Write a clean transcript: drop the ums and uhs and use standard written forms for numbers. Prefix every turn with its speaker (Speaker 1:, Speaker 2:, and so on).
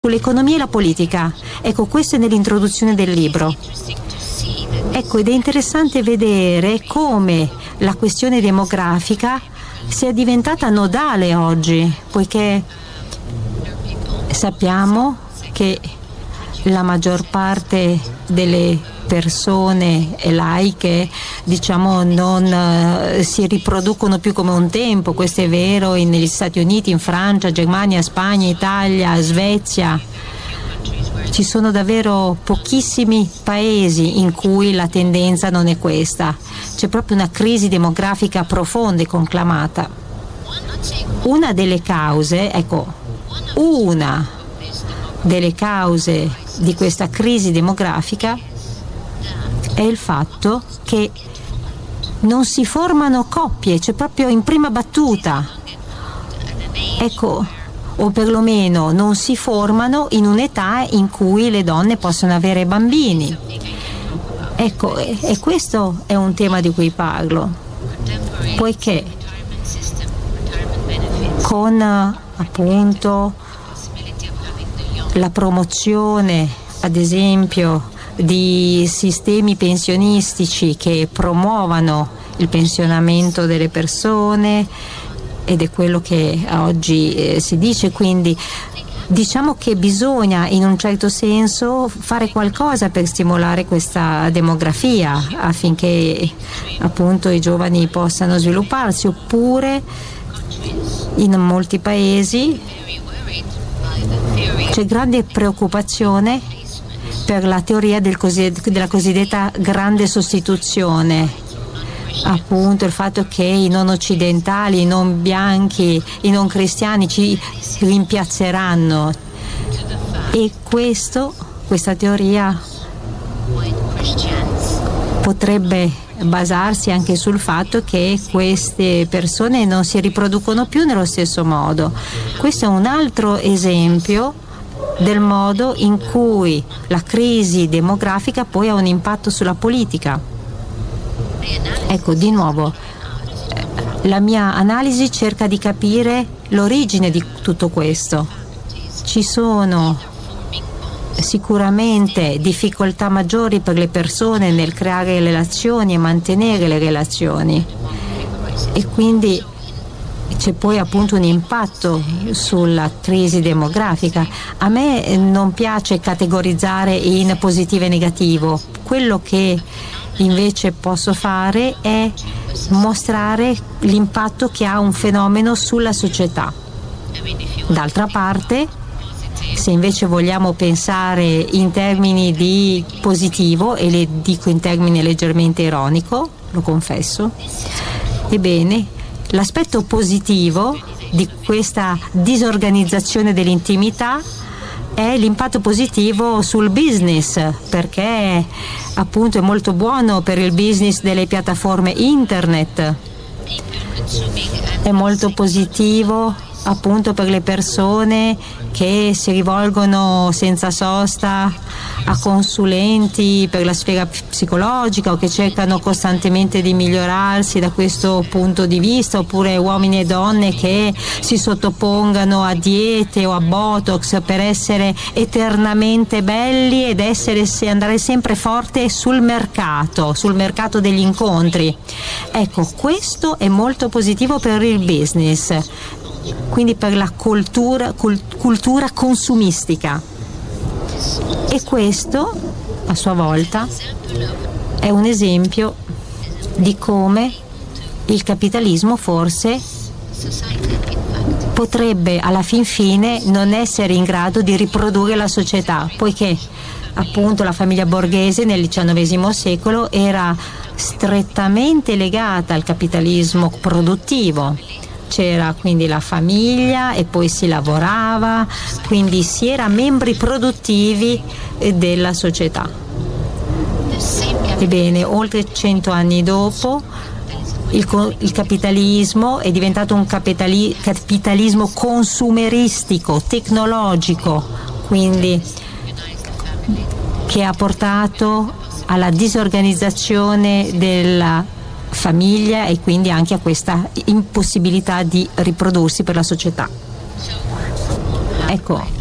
Speaker 1: sull'economia e la politica. Ecco, questo è nell'introduzione del libro. Ecco, ed è interessante vedere come la questione demografica sia diventata nodale oggi, poiché sappiamo che la maggior parte delle persone laiche, diciamo, non si riproducono più come un tempo. Questo è vero negli Stati Uniti, in Francia, Germania, Spagna, Italia, Svezia. Ci sono davvero pochissimi paesi in cui la tendenza non è questa. C'è proprio una crisi demografica profonda e conclamata. Una delle cause di questa crisi demografica è il fatto che non si formano coppie, cioè proprio in prima battuta. Ecco, o perlomeno non si formano in un'età in cui le donne possono avere bambini. Ecco, e questo è un tema di cui parlo, poiché con appunto la promozione, ad esempio, di sistemi pensionistici che promuovano il pensionamento delle persone, ed è quello che oggi si dice, quindi diciamo che bisogna in un certo senso fare qualcosa per stimolare questa demografia affinché appunto i giovani possano svilupparsi, oppure in molti paesi c'è grande preoccupazione per la teoria della cosiddetta grande sostituzione, appunto il fatto che i non occidentali, i non bianchi, i non cristiani ci rimpiazzeranno, e questa teoria potrebbe basarsi anche sul fatto che queste persone non si riproducono più nello stesso modo. Questo è un altro esempio del modo in cui la crisi demografica poi ha un impatto sulla politica. Ecco, di nuovo, la mia analisi cerca di capire l'origine di tutto questo. Ci sono sicuramente difficoltà maggiori per le persone nel creare relazioni e mantenere le relazioni, e quindi c'è poi appunto un impatto sulla crisi demografica. A me non piace categorizzare in positivo e negativo. Quello che invece posso fare è mostrare l'impatto che ha un fenomeno sulla società. D'altra parte, se invece vogliamo pensare in termini di positivo, e le dico in termini leggermente ironico, lo confesso, ebbene, l'aspetto positivo di questa disorganizzazione dell'intimità è l'impatto positivo sul business, perché appunto è molto buono per il business delle piattaforme internet, è molto positivo appunto per le persone che si rivolgono senza sosta a consulenti per la sfera psicologica o che cercano costantemente di migliorarsi da questo punto di vista, oppure uomini e donne che si sottopongano a diete o a botox per essere eternamente belli ed andare sempre forte sul mercato degli incontri. Ecco, questo è molto positivo per il business, quindi per la cultura consumistica. E questo, a sua volta, è un esempio di come il capitalismo forse potrebbe alla fin fine non essere in grado di riprodurre la società, poiché appunto la famiglia borghese nel XIX secolo era strettamente legata al capitalismo produttivo. C'era quindi la famiglia e poi si lavorava, quindi si era membri produttivi della società. Ebbene, oltre 100 anni dopo, il capitalismo è diventato un capitalismo consumeristico, tecnologico, quindi che ha portato alla disorganizzazione della famiglia e quindi anche a questa impossibilità di riprodursi per la società. Ecco,